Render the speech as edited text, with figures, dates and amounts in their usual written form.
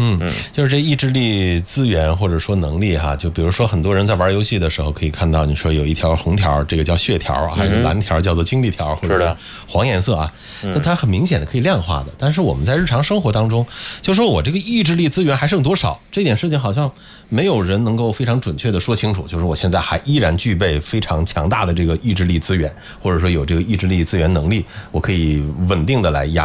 就是这意志力资源或者说能力哈，就比如说很多人在玩游戏的时候可以看到，你说有一条红条，这个叫血条，还有蓝条叫做精力条，或者是黄颜色啊，那它很明显的可以量化的。但是我们在日常生活当中，就说我这个意志力资源还剩多少，这点事情好像没有人能够非常准确的说清楚。就是我现在还依然具备非常强大的这个意志力资源，或者说有这个意志力资源能力，我可以稳定的来压